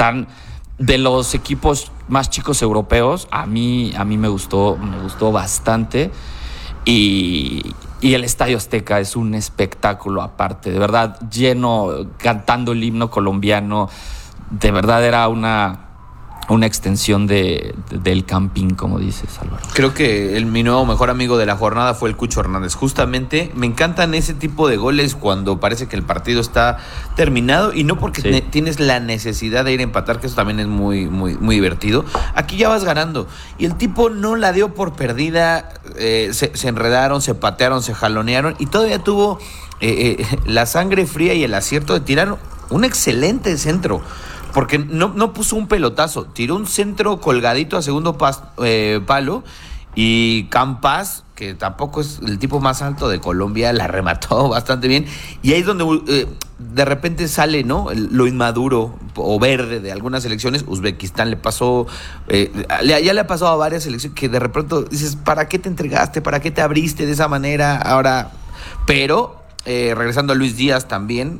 están de los equipos más chicos europeos. A mí me gustó bastante. Y el Estadio Azteca es un espectáculo aparte, de verdad, lleno, cantando el himno colombiano. De verdad era una extensión del campín, como dices, Álvaro. Creo que mi nuevo mejor amigo de la jornada fue el Cucho Hernández. Justamente me encantan ese tipo de goles cuando parece que el partido está terminado y no porque tienes la necesidad de ir a empatar, que eso también es muy, muy, muy divertido. Aquí ya vas ganando y el tipo no la dio por perdida. Se enredaron, se patearon, se jalonearon y todavía tuvo la sangre fría y el acierto de tirar un excelente centro. Porque no puso un pelotazo, tiró un centro colgadito a segundo palo y Campas, que tampoco es el tipo más alto de Colombia, la remató bastante bien. Y ahí es donde de repente sale, ¿no?, lo inmaduro o verde de algunas selecciones. Uzbekistán le pasó, ya le ha pasado a varias selecciones que de repente dices, ¿para qué te entregaste? ¿Para qué te abriste de esa manera? Ahora, pero regresando a Luis Díaz también,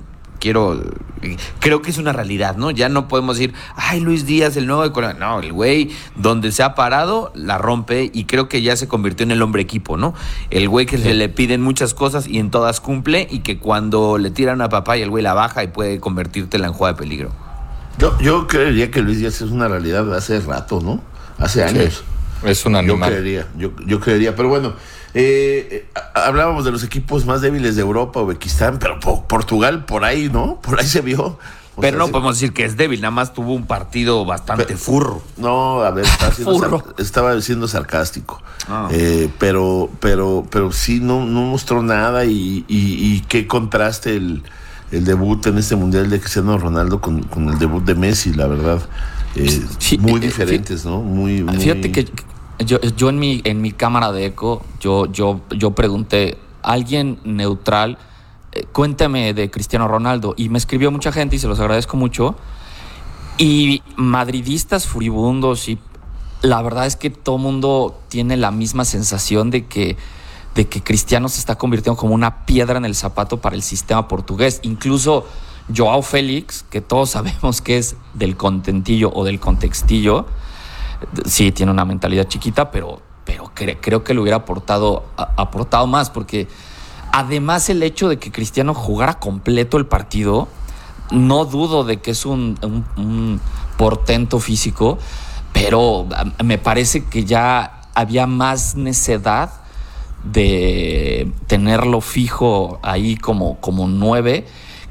creo que es una realidad, ¿no? Ya no podemos decir, ay, Luis Díaz, el nuevo de Colombia. No, el güey, donde se ha parado, la rompe y creo que ya se convirtió en el hombre equipo, ¿no? El güey que se le piden muchas cosas y en todas cumple y que cuando le tiran una papaya, el güey la baja y puede convertírtela en jugada de peligro. Yo creería que Luis Díaz es una realidad de hace rato, ¿no? Hace años. Sí, es un animal. Yo creería, pero bueno. Hablábamos de los equipos más débiles de Europa, Uzbekistán, pero Portugal por ahí, ¿no? Por ahí se vio. Pero no podemos decir que es débil, nada más tuvo un partido bastante furro. No, a ver, estaba siendo sarcástico. Pero sí, no mostró nada y qué contraste el debut en este Mundial de Cristiano Ronaldo con el debut de Messi, la verdad. Muy diferentes, ¿no? Muy... Fíjate que yo en mi cámara de eco, yo pregunté, alguien neutral, cuéntame de Cristiano Ronaldo, y me escribió mucha gente y se los agradezco mucho, y madridistas furibundos, y la verdad es que todo mundo tiene la misma sensación de que Cristiano se está convirtiendo como una piedra en el zapato para el sistema portugués. Incluso Joao Félix, que todos sabemos que es del contentillo o del contextillo, sí tiene una mentalidad chiquita, pero creo que le hubiera aportado más, porque además el hecho de que Cristiano jugara completo el partido, no dudo de que es un portento físico, pero me parece que ya había más necedad de tenerlo fijo ahí como 9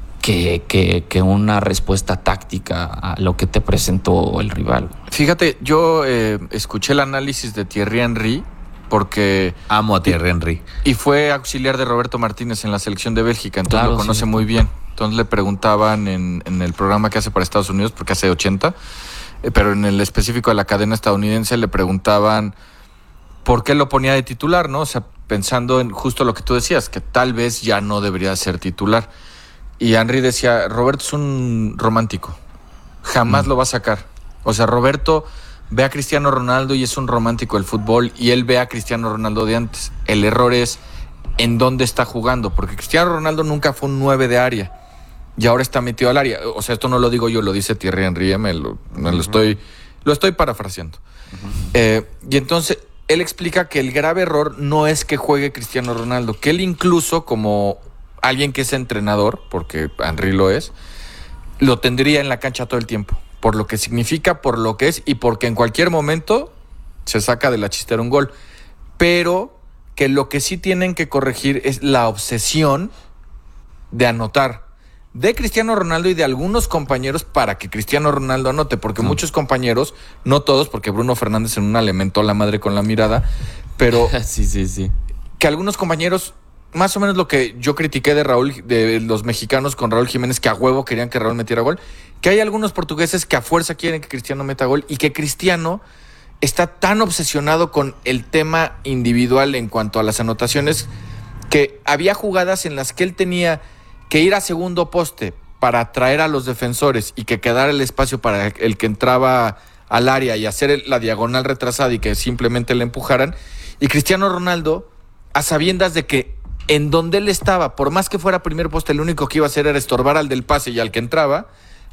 que una respuesta táctica a lo que te presentó el rival. Fíjate, yo escuché el análisis de Thierry Henry porque... Amo a Thierry Henry. Y fue auxiliar de Roberto Martínez en la selección de Bélgica, entonces lo conoce muy bien. Entonces le preguntaban en el programa que hace para Estados Unidos, porque hace 80, pero en el específico de la cadena estadounidense le preguntaban por qué lo ponía de titular, ¿no? O sea, pensando en justo lo que tú decías, que tal vez ya no debería ser titular. Y Henry decía, Roberto es un romántico, jamás lo va a sacar. O sea, Roberto ve a Cristiano Ronaldo y es un romántico del fútbol, y él ve a Cristiano Ronaldo de antes. El error es en dónde está jugando, porque Cristiano Ronaldo nunca fue un 9 de área y ahora está metido al área. O sea, esto no lo digo yo, lo dice Thierry Henry, lo estoy parafraseando. Y entonces él explica que el grave error no es que juegue Cristiano Ronaldo, que él incluso como alguien que es entrenador, porque Henry lo es, lo tendría en la cancha todo el tiempo, por lo que significa, por lo que es y porque en cualquier momento se saca de la chistera un gol. Pero que lo que sí tienen que corregir es la obsesión de anotar de Cristiano Ronaldo y de algunos compañeros para que Cristiano Ronaldo anote, porque muchos compañeros, no todos, porque Bruno Fernández en una le mentó la madre con la mirada, pero sí. Que algunos compañeros, más o menos lo que yo critiqué de los mexicanos con Raúl Jiménez, que a huevo querían que Raúl metiera gol, que hay algunos portugueses que a fuerza quieren que Cristiano meta gol, y que Cristiano está tan obsesionado con el tema individual en cuanto a las anotaciones, que había jugadas en las que él tenía que ir a segundo poste para atraer a los defensores y que quedara el espacio para el que entraba al área y hacer la diagonal retrasada y que simplemente le empujaran. Y Cristiano Ronaldo, a sabiendas de que en donde él estaba, por más que fuera primer poste, lo único que iba a hacer era estorbar al del pase y al que entraba,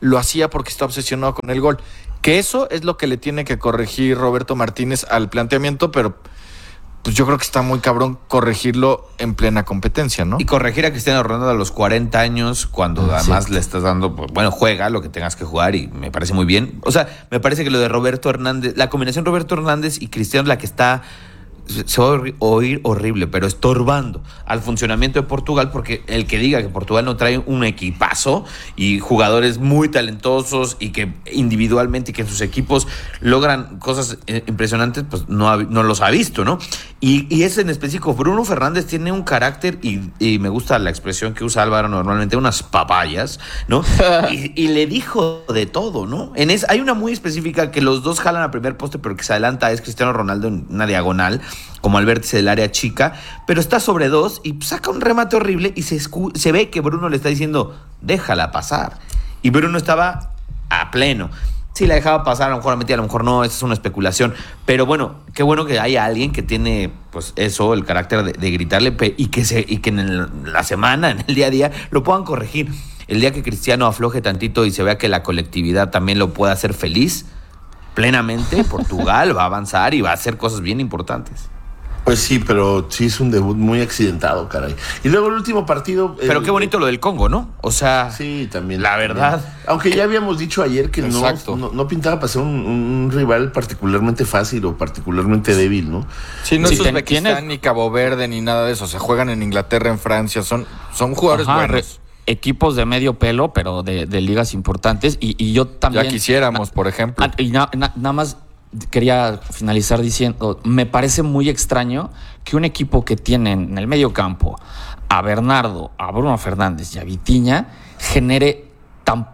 lo hacía porque está obsesionado con el gol. Que eso es lo que le tiene que corregir Roberto Martínez al planteamiento, pero pues yo creo que está muy cabrón corregirlo en plena competencia, ¿no? Y corregir a Cristiano Ronaldo a los 40 años, cuando además le estás dando, pues, bueno, juega lo que tengas que jugar y me parece muy bien. O sea, me parece que lo de Roberto Hernández, la combinación Roberto Hernández y Cristiano es la que está, se va a oír horrible, pero estorbando al funcionamiento de Portugal, porque el que diga que Portugal no trae un equipazo y jugadores muy talentosos y que individualmente y que sus equipos logran cosas impresionantes, pues no los ha visto, ¿no? Y ese en específico, Bruno Fernández tiene un carácter y me gusta la expresión que usa Álvaro normalmente, unas papayas, ¿no? y le dijo de todo, ¿no? Hay una muy específica que los dos jalan al primer poste, pero que se adelanta, es Cristiano Ronaldo en una diagonal, como al vértice del área chica, pero está sobre dos y saca un remate horrible y se ve que Bruno le está diciendo, déjala pasar. Y Bruno estaba a pleno. Si la dejaba pasar, a lo mejor la metía, a lo mejor no, esa es una especulación. Pero bueno, qué bueno que haya alguien que tiene, pues eso, el carácter de gritarle y que en la semana, en el día a día, lo puedan corregir. El día que Cristiano afloje tantito y se vea que la colectividad también lo pueda hacer feliz, plenamente, Portugal va a avanzar y va a hacer cosas bien importantes. Pues sí, pero sí es un debut muy accidentado, caray. Y luego el último partido... Pero qué bonito lo del Congo, ¿no? O sea... Sí, también. La verdad. Aunque ya habíamos dicho ayer que no pintaba para ser un rival particularmente fácil o particularmente débil, ¿no? Sí, no es Uzbekistán ni Cabo Verde ni nada de eso. Se juegan en Inglaterra, en Francia. Son jugadores buenos. Equipos de medio pelo, pero de ligas importantes. Y yo también... Ya quisiéramos, por ejemplo. Y nada más... Quería finalizar diciendo, me parece muy extraño que un equipo que tiene en el medio campo a Bernardo, a Bruno Fernández y a Vitinha genere tan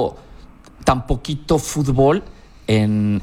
poquito fútbol en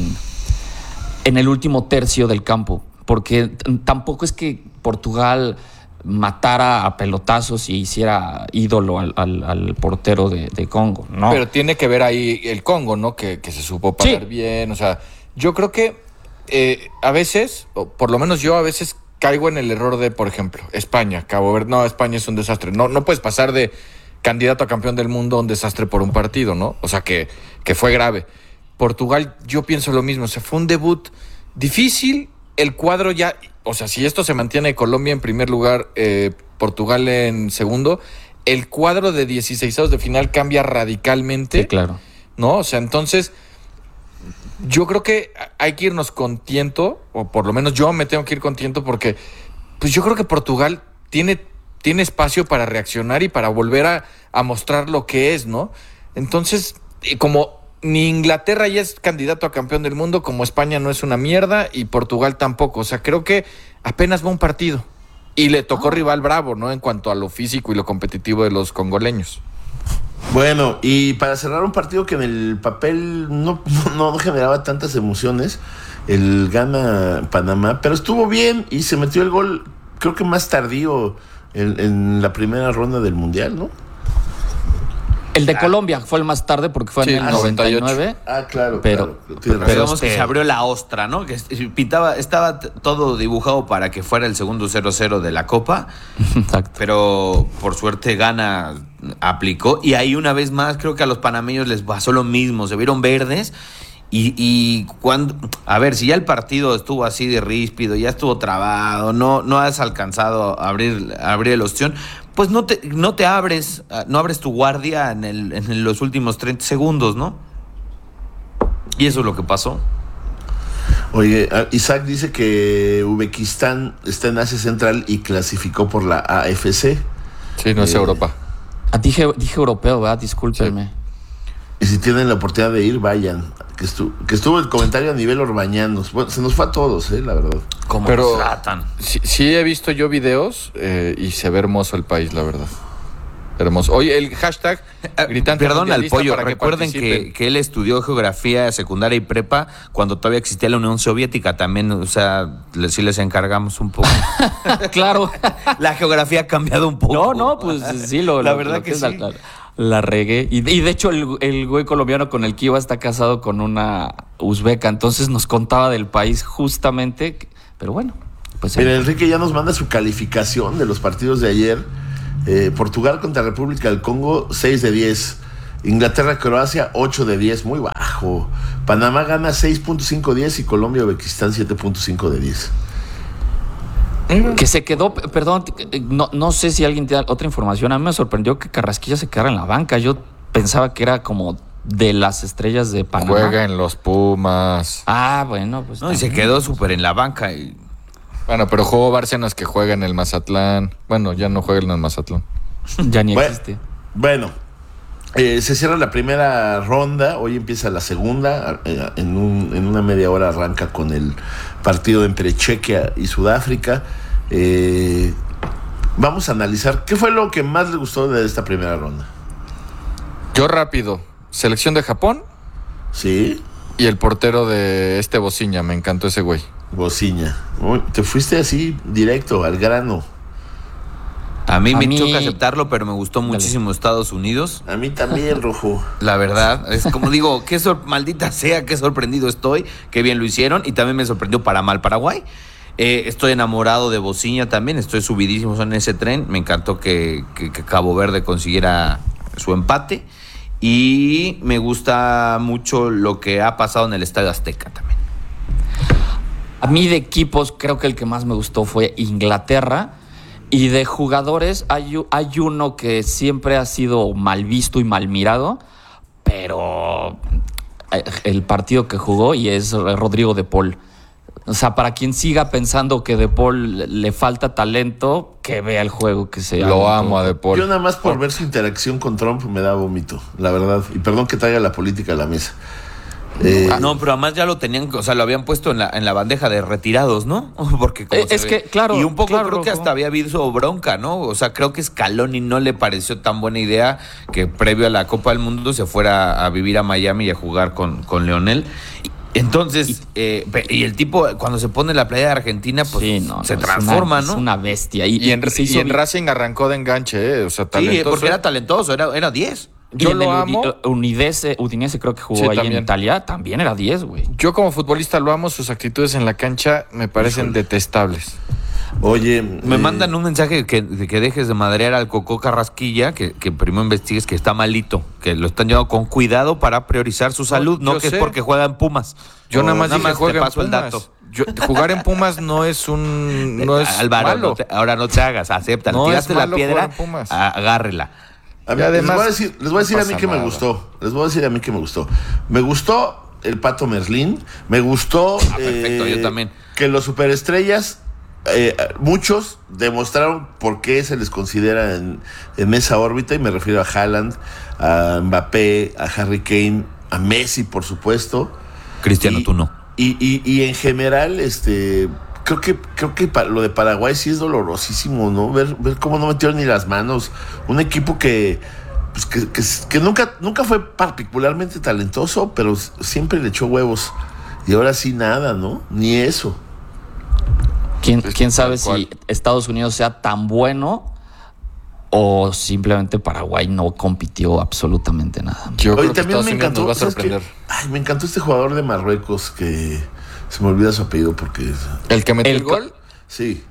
el último tercio del campo, porque tampoco es que Portugal matara a pelotazos y hiciera ídolo al portero de Congo, ¿no? Pero tiene que ver ahí el Congo, ¿no? Que se supo parar bien, o sea, yo creo que a veces, o por lo menos yo a veces caigo en el error de, por ejemplo, España, Cabo Verde, no, España es un desastre, no puedes pasar de candidato a campeón del mundo a un desastre por un partido, ¿no? O sea, que fue grave. Portugal, yo pienso lo mismo, o sea, fue un debut difícil, el cuadro ya... O sea, si esto se mantiene, Colombia en primer lugar, Portugal en segundo, el cuadro de 16avos de final cambia radicalmente. Sí, claro. ¿No? O sea, entonces, yo creo que hay que irnos contento, o por lo menos yo me tengo que ir contento porque, pues yo creo que Portugal tiene espacio para reaccionar y para volver a mostrar lo que es, ¿no? Entonces, como... Ni Inglaterra ya es candidato a campeón del mundo, como España no es una mierda y Portugal tampoco. O sea, creo que apenas va un partido. Y le tocó rival bravo, ¿no? En cuanto a lo físico y lo competitivo de los congoleños. Bueno, y para cerrar un partido que en el papel no generaba tantas emociones, el gana Panamá, pero estuvo bien y se metió el gol, creo que más tardío en la primera ronda del Mundial, ¿no? El de Colombia fue el más tarde porque fue en el 99. Claro. Pero digamos que se abrió la ostra, ¿no? Que estaba todo dibujado para que fuera el segundo 0-0 de la Copa. Exacto. Pero por suerte Ghana aplicó. Y ahí una vez más creo que a los panameños les pasó lo mismo. Se vieron verdes. Y cuando, a ver, si ya el partido estuvo así de ríspido, ya estuvo trabado, no has alcanzado a abrir el ostión, pues no abres tu guardia en los últimos 30 segundos, ¿no? Y eso es lo que pasó. Oye, Isaac dice que Uzbekistán está en Asia Central y clasificó por la AFC. Sí, no es Europa. Dije europeo, ¿verdad? Discúlpenme. Sí. Y si tienen la oportunidad de ir, vayan. Que estuvo el comentario a nivel Orbañanos. Bueno, se nos fue a todos, la verdad. ¿Cómo nos tratan? Sí he visto yo videos y se ve hermoso el país, la verdad. Hermoso. Oye, el hashtag gritante. Perdón al pollo. Recuerden que él estudió geografía secundaria y prepa cuando todavía existía la Unión Soviética. También, o sea, sí les encargamos un poco. Claro. La geografía ha cambiado un poco. No, pues sí, la verdad que sí. La regué. Y de hecho, el güey colombiano con el que iba está casado con una uzbeca. Entonces nos contaba del país justamente. Pero bueno, pues. Mira, Enrique ya nos manda su calificación de los partidos de ayer. Portugal contra República del Congo, 6 de 10. Inglaterra-Croacia, 8 de 10, muy bajo. Panamá gana 6.5-10 y Colombia-Uzbekistán 7.5 de 10. Que se quedó, perdón, no sé si alguien tiene otra información. A mí me sorprendió que Carrasquilla se quedara en la banca. Yo pensaba que era como de las estrellas de Panamá. Juega en los Pumas. Bueno, pues. No, y se quedó súper en la banca. Bueno, pero jugó Bárcenas, que juega en el Mazatlán. Bueno, ya no juega en el Mazatlán. Ya ni existe. Bueno, se cierra la primera ronda. Hoy empieza la segunda. En una media hora arranca con el partido entre Chequia y Sudáfrica. Vamos a analizar qué fue lo que más le gustó de esta primera ronda. Yo rápido. Selección de Japón. Sí. Y el portero de Bociña. Me encantó ese güey. Bociña. Te fuiste así directo al grano. A mí me choca aceptarlo, pero me gustó muchísimo Estados Unidos. A mí también, Rojo. La verdad, es como digo, maldita sea, qué sorprendido estoy, qué bien lo hicieron, y también me sorprendió para mal Paraguay. Estoy enamorado de Bociña también, estoy subidísimo en ese tren. Me encantó que Cabo Verde consiguiera su empate, y me gusta mucho lo que ha pasado en el Estadio Azteca también. A mí de equipos creo que el que más me gustó fue Inglaterra. Y de jugadores hay uno que siempre ha sido mal visto y mal mirado, pero el partido que jugó, y es Rodrigo de Paul. O sea, para quien siga pensando que de Paul le falta talento, que vea el juego que se Lo amo a de Paul. Yo nada más por ver su interacción con Trump me da vómito, la verdad. Y perdón que traiga la política a la mesa. No, pero además ya lo tenían, o sea, lo habían puesto en la bandeja de retirados, ¿no? Porque es que, claro. Y un poco claro, creo que Rojo. hasta había habido bronca, ¿no? O sea, creo que Scaloni no le pareció tan buena idea que previo a la Copa del Mundo se fuera a vivir a Miami y a jugar con Lionel. Entonces, y el tipo, cuando se pone la playa de Argentina, pues Sí, se transforma, ¿no? Es una bestia. Y en Racing arrancó de enganche, o sea, talentoso. Sí, porque era talentoso, era 10. Yo Yo lo amo. Udinese creo que jugó ahí también. en Italia, también era 10, güey. Yo como futbolista lo amo, sus actitudes en la cancha me parecen detestables. Oye, Me mandan un mensaje que dejes de madrear al Cocó Carrasquilla, que primero investigues que está malito, que lo están llevando con cuidado para priorizar su salud, no que sé. es porque juega en Pumas. Yo nada más dije te juega en paso el Pumas. dato. Jugar en Pumas no es Álvaro, malo. ahora no te hagas, acéptalo. No Tiraste es la malo piedra, jugar en Pumas. agárrela. a mí, y además, les voy a decir no a mí pasa que me nada. gustó. Les voy a decir a mí que me gustó. Me gustó el Pato Merlín. Me gustó Perfecto, yo también. que los superestrellas, muchos demostraron por qué se les considera en esa órbita, y me refiero a Haaland, a Mbappé, a Harry Kane, a Messi, por supuesto. Cristiano, Y- tú no. Y en general, creo que lo de Paraguay sí es dolorosísimo, ¿no? Ver cómo no metieron ni las manos. Un equipo que nunca fue particularmente talentoso, pero siempre le echó huevos. Y ahora sí nada, ¿no? Ni eso. ¿Quién sabe Tal cual. si Estados Unidos sea tan bueno o simplemente Paraguay no compitió absolutamente nada? Yo Oye, creo que también Estados me Unidos encantó. nos va a ¿sabes qué? sorprender. Ay, me encantó este jugador de Marruecos que se me olvida su apellido porque El que metió el El gol, sí,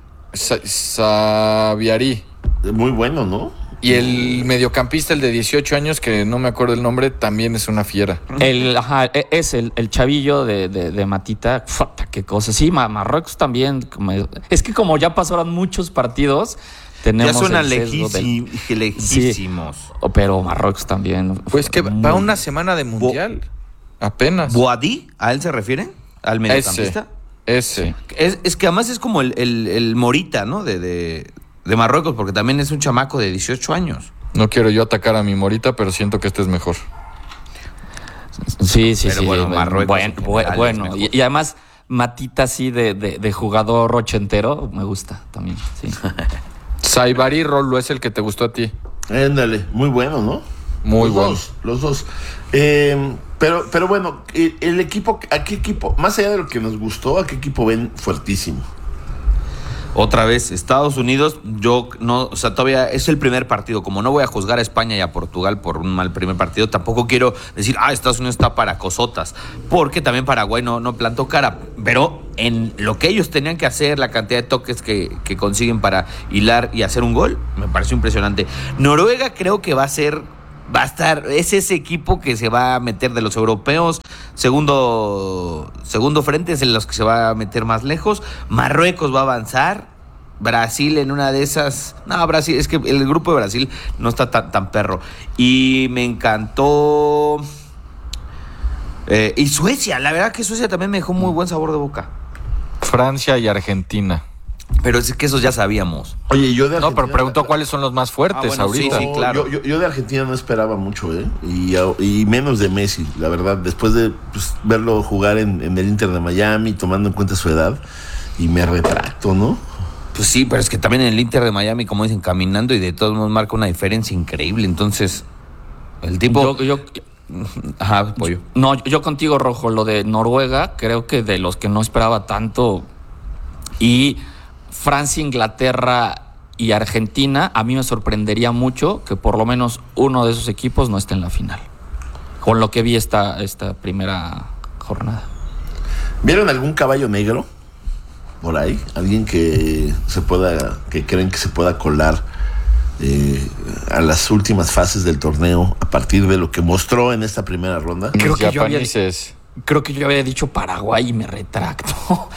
Saviari. muy bueno, ¿no? Y el mediocampista, el de 18 años, que no me acuerdo el nombre, también es una fiera. Es el chavillo de Matita. Futa, qué cosa. Sí, Marruecos también. Es que como ya pasaron muchos partidos, tenemos Ya suenan el sesgo lejísimos. pero Marruecos también. Pues que muy- va una semana de mundial. Apenas. ¿Boadí? ¿A él se refiere? ¿Al mediocampista? Ese. Es que además es como el Morita, ¿no? De Marruecos, porque también es un chamaco de 18 años. No quiero yo atacar a mi Morita, pero siento que este es mejor. Sí, Pero sí. bueno, Marruecos en general es Bueno. mejor. Y además, Matita así de jugador ochentero, me gusta también. Sí. Saibari Rolo es el que te gustó a ti. Ándale, muy bueno, ¿no? Muy los bueno. Los dos. Pero bueno, el equipo, ¿a qué equipo? Más allá de lo que nos gustó, ¿a qué equipo ven fuertísimo? Otra vez, Estados Unidos, yo no, o sea, todavía es el primer partido. Como no voy a juzgar a España y a Portugal por un mal primer partido, tampoco quiero decir, Estados Unidos está para cosotas, porque también Paraguay no plantó cara. Pero en lo que ellos tenían que hacer, la cantidad de toques que consiguen para hilar y hacer un gol, me pareció impresionante. Noruega creo que va a ser va a estar, es ese equipo que se va a meter de los europeos, segundo frente es en los que se va a meter más lejos. Marruecos va a avanzar, Brasil en una de esas, no, Brasil, es que el grupo de Brasil no está tan perro. Y me encantó y Suecia, la verdad que Suecia también me dejó muy buen sabor de boca. Francia y Argentina. Pero es que esos ya sabíamos. Oye, yo de Argentina... No, pero preguntó cuáles son los más fuertes bueno, ahorita. Sí, claro. Yo de Argentina no esperaba mucho, y menos de Messi, la verdad. Después de verlo jugar en el Inter de Miami, tomando en cuenta su edad, y me retracto, ¿no? Pues sí, pero es que también en el Inter de Miami, como dicen, caminando y de todos modos marca una diferencia increíble. Entonces, el tipo... Ajá, pollo. No, yo contigo, Rojo, lo de Noruega, creo que de los que no esperaba tanto. Y Francia, Inglaterra y Argentina, a mí me sorprendería mucho que por lo menos uno de esos equipos no esté en la final. Con lo que vi esta primera jornada. ¿Vieron algún caballo negro por ahí? ¿Alguien que creen que se pueda colar a las últimas fases del torneo a partir de lo que mostró en esta primera ronda? Creo que yo había dicho Paraguay y me retracto.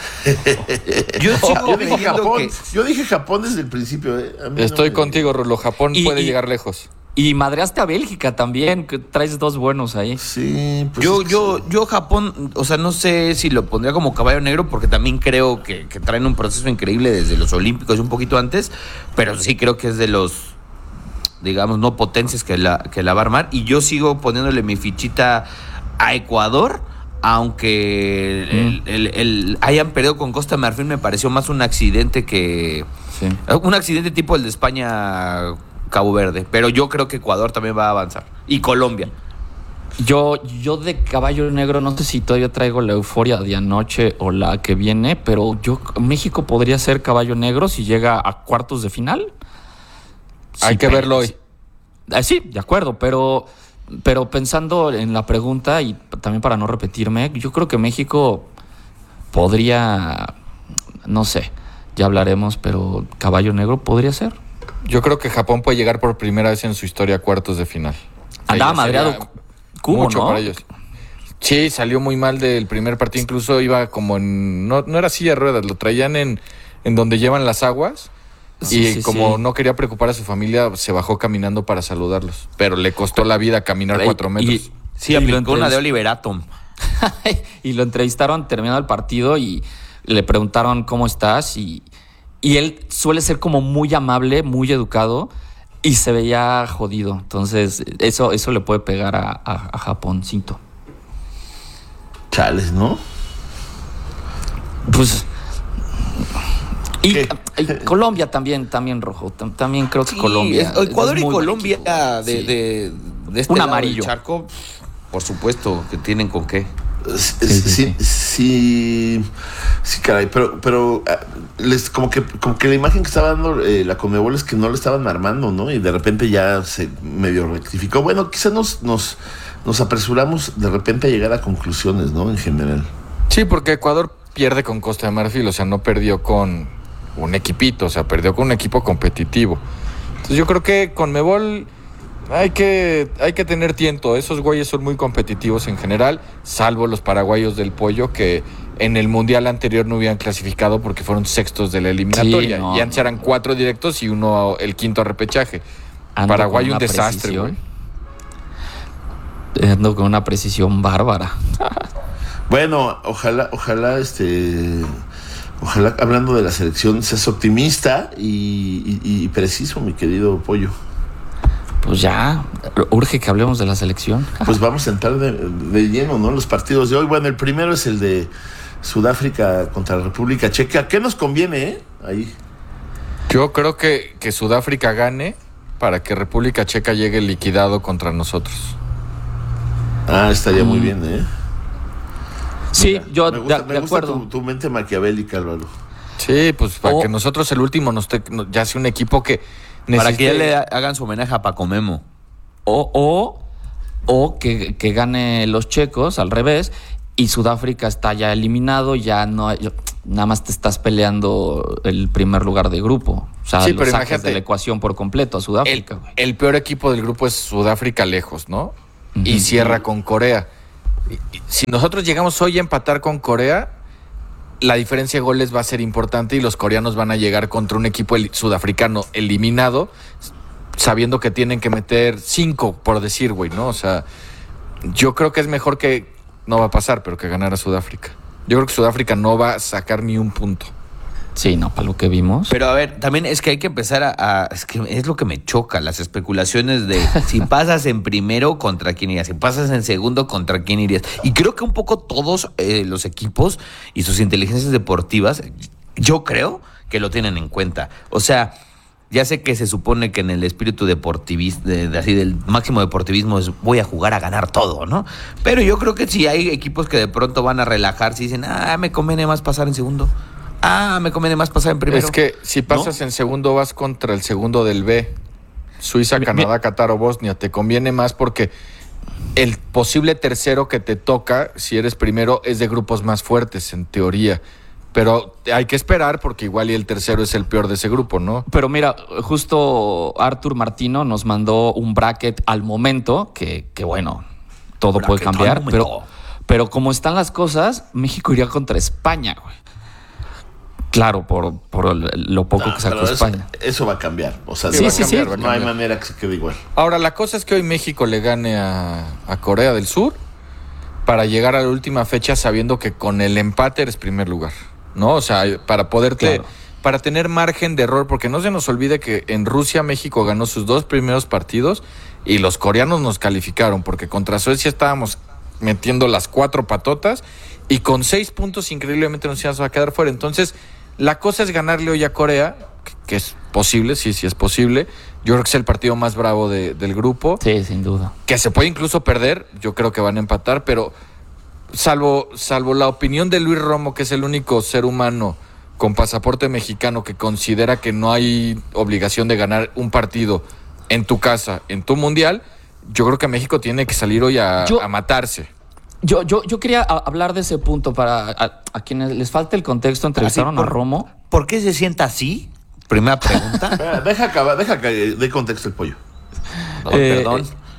Yo dije Japón desde el principio. Estoy contigo, Rulo. Japón puede llegar lejos. Y madreaste a Bélgica también, que traes dos buenos ahí. Sí, pues yo Japón, o sea, no sé si lo pondría como caballo negro, porque también creo que traen un proceso increíble desde los Olímpicos y un poquito antes, pero sí creo que es de los, digamos, no potencias que la va a armar. Y yo sigo poniéndole mi fichita a Ecuador, aunque hayan perdido con Costa de Marfil, me pareció más un accidente que... Sí. Un accidente tipo el de España... Cabo Verde, pero yo creo que Ecuador también va a avanzar, y Colombia. Yo de caballo negro no sé si todavía traigo la euforia de anoche o la que viene, pero México podría ser caballo negro si llega a cuartos de final. Hay que verlo hoy. Sí, de acuerdo, pero pensando en la pregunta y también para no repetirme, yo creo que México podría, no sé, ya hablaremos, pero caballo negro podría ser. Yo creo que Japón puede llegar por primera vez en su historia a cuartos de final. Andaba madreado Cubo, mucho, ¿no? Para ellos. Sí, salió muy mal del primer partido. Incluso iba como en... No era silla de ruedas, lo traían en donde llevan las aguas. Y como no quería preocupar a su familia, se bajó caminando para saludarlos. Pero le costó la vida caminar 4 metros. Sí, aplicó una de Oliver Atom. Y lo entrevistaron terminado el partido y le preguntaron ¿cómo estás? Y él suele ser como muy amable, muy educado, y se veía jodido. Entonces, eso le puede pegar a Japoncito. Chales, ¿no? Pues... Y Colombia también, Rojo. También creo que Colombia. Ecuador y Colombia de este un lado amarillo. Del charco, por supuesto que tienen con qué. Sí, caray, pero como que la imagen que estaba dando la Conmebol es que no lo estaban armando, ¿no? Y de repente ya se medio rectificó. Bueno, quizás nos apresuramos de repente a llegar a conclusiones, ¿no? En general. Sí, porque Ecuador pierde con Costa de Marfil, o sea, no perdió con un equipito, o sea, perdió con un equipo competitivo. Entonces yo creo que Conmebol... Hay que tener tiento. Esos güeyes son muy competitivos en general, salvo los paraguayos del Pollo, que en el mundial anterior no habían clasificado porque fueron sextos de la eliminatoria. Sí, y antes eran 4 directos y uno el quinto a repechaje. Paraguay un desastre, güey. Ando con una precisión bárbara. Bueno, ojalá hablando de la selección seas optimista y preciso, mi querido Pollo. Pues ya, urge que hablemos de la selección. Pues vamos a entrar de lleno, ¿no? Los partidos de hoy. Bueno, el primero es el de Sudáfrica contra la República Checa. ¿Qué nos conviene, ahí? Yo creo que Sudáfrica gane para que República Checa llegue liquidado contra nosotros. Estaría muy bien, Sí, mira, yo me de acuerdo. Gusta tu mente maquiavélica, Álvaro. Sí, pues para que nosotros el último ya sea un equipo que... Para que ya le hagan su homenaje a Paco Memo. O que gane los checos, al revés, y Sudáfrica está ya eliminado, ya no hay... nada más te estás peleando el primer lugar de grupo. O sea, sí, lo pero sacas de la ecuación por completo a Sudáfrica. El peor equipo del grupo es Sudáfrica lejos, ¿no? Y cierra con Corea. Si nosotros llegamos hoy a empatar con Corea, la diferencia de goles va a ser importante y los coreanos van a llegar contra un equipo sudafricano eliminado, sabiendo que tienen que meter 5, por decir, güey, ¿no? O sea, yo creo que es mejor que, no va a pasar, pero que ganara Sudáfrica. Yo creo que Sudáfrica no va a sacar ni un punto. Sí, no, para lo que vimos. Pero a ver, también es que hay que empezar es que es lo que me choca, las especulaciones de si pasas en primero, ¿contra quién irías? Si pasas en segundo, ¿contra quién irías? Y creo que un poco todos los equipos y sus inteligencias deportivas, yo creo que lo tienen en cuenta. O sea, ya sé que se supone que en el espíritu deportivista, así del máximo deportivismo, es voy a jugar a ganar todo, ¿no? Pero yo creo que si hay equipos que de pronto van a relajarse y dicen, me conviene más pasar en segundo. Me conviene más pasar en primero. Es que si pasas en segundo vas contra el segundo del B. Suiza, Canadá, Qatar o Bosnia. Te conviene más porque el posible tercero que te toca, si eres primero, es de grupos más fuertes, en teoría. Pero hay que esperar porque igual y el tercero es el peor de ese grupo, ¿no? Pero mira, justo Artur Martino nos mandó un bracket al momento, que bueno, todo puede cambiar. Pero como están las cosas, México iría contra España, güey. Claro, por lo poco que sacó España. Eso va a cambiar. O sea, sí. No hay manera que se quede igual. Ahora, la cosa es que hoy México le gane a Corea del Sur para llegar a la última fecha sabiendo que con el empate eres primer lugar, ¿no? O sea, para para tener margen de error, porque no se nos olvide que en Rusia México ganó sus 2 primeros partidos y los coreanos nos calificaron, porque contra Suecia estábamos metiendo las 4 patotas y con 6 puntos increíblemente nos íbamos a quedar fuera. Entonces, la cosa es ganarle hoy a Corea, que es posible, sí es posible. Yo creo que es el partido más bravo del grupo. Sí, sin duda. Que se puede incluso perder, yo creo que van a empatar, pero salvo la opinión de Luis Romo, que es el único ser humano con pasaporte mexicano que considera que no hay obligación de ganar un partido en tu casa, en tu mundial, yo creo que México tiene que salir hoy a matarse. Yo quería hablar de ese punto para a quienes les falta el contexto. Entrevistaron a Romo. ¿Por qué se sienta así? Primera pregunta. Deja que dé contexto el pollo. Perdón.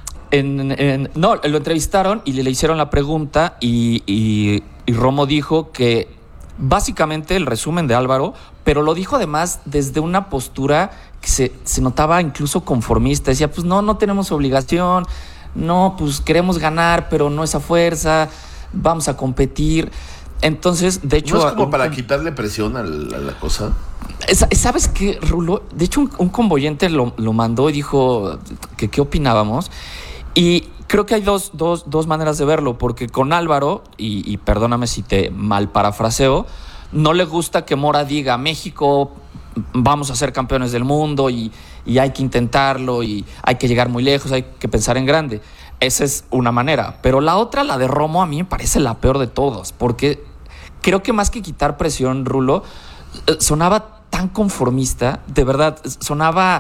No, lo entrevistaron y le hicieron la pregunta y Romo dijo que básicamente el resumen de Álvaro, pero lo dijo además desde una postura que se notaba incluso conformista. Decía, pues no tenemos obligación. No, pues queremos ganar, pero no esa fuerza, vamos a competir. Entonces, de hecho... ¿No es como para quitarle presión a la cosa? ¿Sabes qué, Rulo? De hecho, un convoyente lo mandó y dijo que qué opinábamos. Y creo que hay dos maneras de verlo, porque con Álvaro, y perdóname si te mal parafraseo, no le gusta que Mora diga, México, vamos a ser campeones del mundo y hay que intentarlo y hay que llegar muy lejos, hay que pensar en grande. Esa es una manera. Pero la otra, la de Romo, a mí me parece la peor de todas, porque creo que más que quitar presión, Rulo, sonaba tan conformista, de verdad, sonaba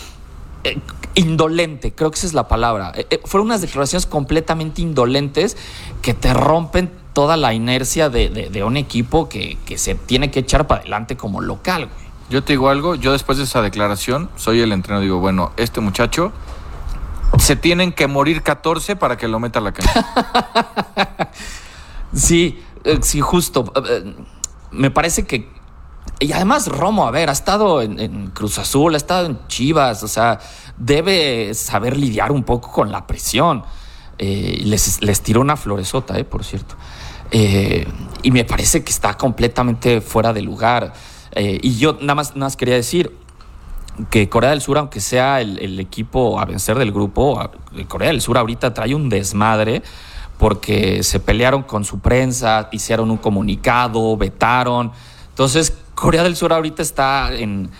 indolente, creo que esa es la palabra. Fueron unas declaraciones completamente indolentes que te rompen toda la inercia de un equipo que se tiene que echar para adelante como local, güey. Yo te digo algo, yo después de esa declaración, soy el entrenador, digo, bueno, este muchacho se tienen que morir 14 para que lo meta a la cancha. Sí, justo. Me parece que... Y además Romo, a ver, ha estado en Cruz Azul, ha estado en Chivas, o sea, debe saber lidiar un poco con la presión. Les tiró una floresota, por cierto. Y me parece que está completamente fuera de lugar. Y yo nada más quería decir que Corea del Sur, aunque sea el equipo a vencer del grupo, Corea del Sur ahorita trae un desmadre porque se pelearon con su prensa, hicieron un comunicado, vetaron. Entonces, Corea del Sur ahorita está en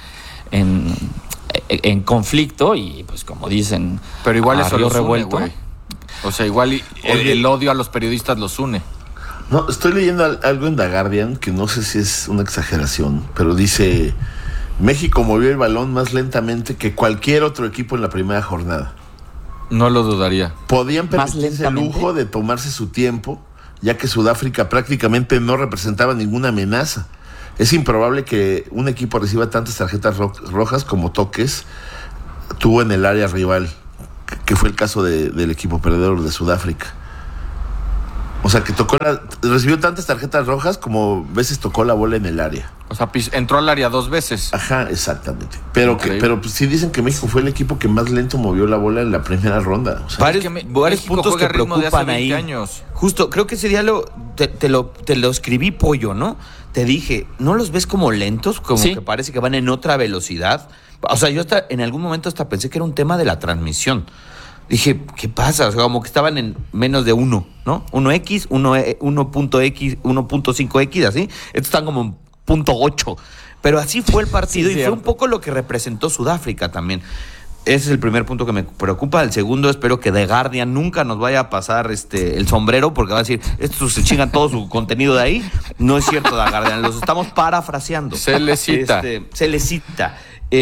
conflicto y, pues, como dicen, pero igual eso los revuelto. Une, o sea, igual el odio a los periodistas los une. No, estoy leyendo algo en The Guardian que no sé si es una exageración, pero dice: México movió el balón más lentamente que cualquier otro equipo en la primera jornada. No lo dudaría. Podían permitirse el lujo de tomarse su tiempo, ya que Sudáfrica prácticamente no representaba ninguna amenaza. Es improbable que un equipo reciba tantas tarjetas rojas como toques tuvo en el área rival, que fue el caso del equipo perdedor de Sudáfrica. O sea, que recibió tantas tarjetas rojas como veces tocó la bola en el área. O sea, entró al área 2 veces. Ajá, exactamente. Pero pues, sí dicen que México fue el equipo que más lento movió la bola en la primera ronda. O sea, varios puntos que preocupan ahí. Años. Justo, creo que ese día te lo escribí, Pollo, ¿no? Te dije, ¿no los ves como lentos? Como que parece que van en otra velocidad. O sea, yo en algún momento hasta pensé que era un tema de la transmisión. Dije, ¿qué pasa? O sea, como que estaban en menos de 1, ¿no? 1X, 1.X, 1.5X, así. Estos están como en 0.8. Pero así fue el partido, y fue un poco lo que representó Sudáfrica también. Ese es el primer punto que me preocupa. El segundo, espero que The Guardian nunca nos vaya a pasar el sombrero, porque va a decir, estos se chingan todo su contenido de ahí. No es cierto, The Guardian, los estamos parafraseando. Se les cita. Se les cita.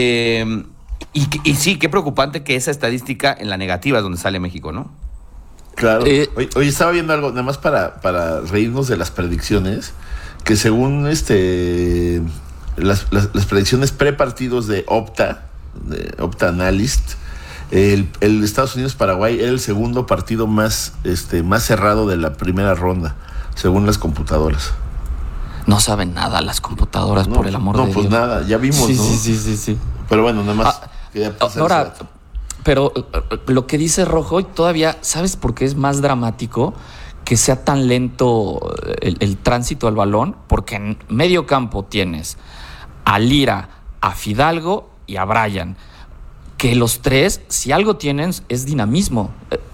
Y sí, qué preocupante que esa estadística en la negativa es donde sale México, ¿no? Claro. Hoy estaba viendo algo, nada más para reírnos de las predicciones, que según las predicciones prepartidos de Opta Analyst, el Estados Unidos-Paraguay era el segundo partido más cerrado de la primera ronda, según las computadoras. No saben nada las computadoras, por el amor de Dios. No, pues nada, ya vimos, ¿no? Sí. Pero bueno, nada más. Ahora, pero lo que dice Rojo, todavía, ¿sabes por qué es más dramático que sea tan lento el tránsito al balón? Porque en medio campo tienes a Lira, a Fidalgo y a Bryan, que los tres, si algo tienen, es dinamismo.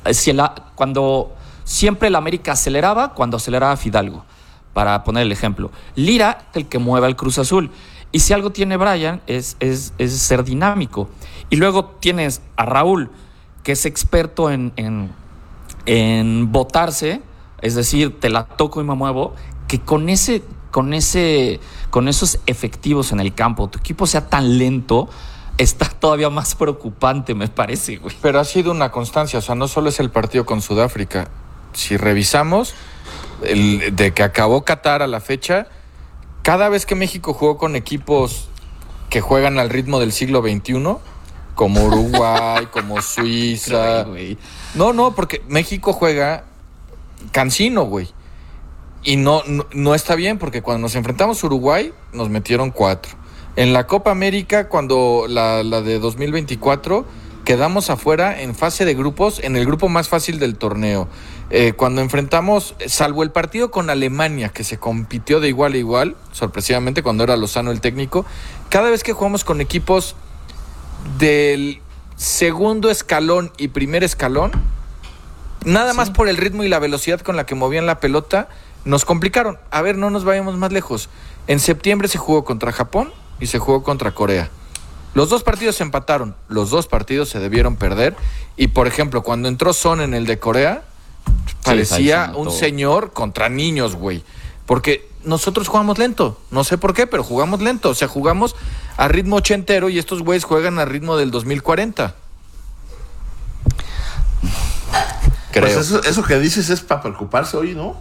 Cuando siempre el América aceleraba, cuando aceleraba Fidalgo, para poner el ejemplo. Lira, el que mueve al Cruz Azul. Y si algo tiene Bryan, es ser dinámico. Y luego tienes a Raúl, que es experto en botarse, es decir, te la toco y me muevo, que con esos efectivos en el campo, tu equipo sea tan lento, está todavía más preocupante, me parece, güey. Pero ha sido una constancia, o sea, no solo es el partido con Sudáfrica. Si revisamos, de que acabó Qatar a la fecha, cada vez que México jugó con equipos que juegan al ritmo del siglo XXI, como Uruguay, como Suiza. No, porque México juega cansino, güey. Y no está bien, porque cuando nos enfrentamos a Uruguay, nos metieron 4. En la Copa América, cuando la de 2024, quedamos afuera en fase de grupos, en el grupo más fácil del torneo. Cuando enfrentamos, salvo el partido con Alemania, que se compitió de igual a igual, sorpresivamente, cuando era Lozano el técnico, cada vez que jugamos con equipos del segundo escalón y primer escalón, nada más por el ritmo y la velocidad con la que movían la pelota, nos complicaron. A ver, no nos vayamos más lejos. En septiembre se jugó contra Japón y se jugó contra Corea. Los 2 partidos se empataron, los 2 partidos se debieron perder. Y por ejemplo, cuando entró Son en el de Corea, parecía un señor contra niños, güey. Porque nosotros jugamos lento, no sé por qué, pero jugamos lento. O sea, jugamos a ritmo ochentero y estos güeyes juegan a ritmo del 2040. Creo. Pues eso que dices es para preocuparse hoy, ¿no?